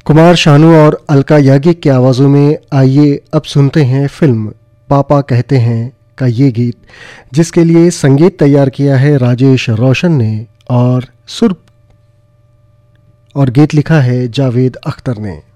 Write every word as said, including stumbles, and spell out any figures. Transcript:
कुमार शानू और अलका याग्निक की आवाज़ों में आइए अब सुनते हैं फिल्म पापा कहते हैं का ये गीत, जिसके लिए संगीत तैयार किया है राजेश रोशन ने और सुर और गीत लिखा है जावेद अख्तर ने।